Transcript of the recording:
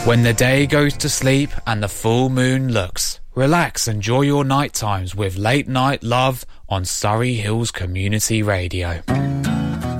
When the day goes to sleep and the full moon looks, relax, enjoy your night times with Late Night Love on Surrey Hills Community Radio.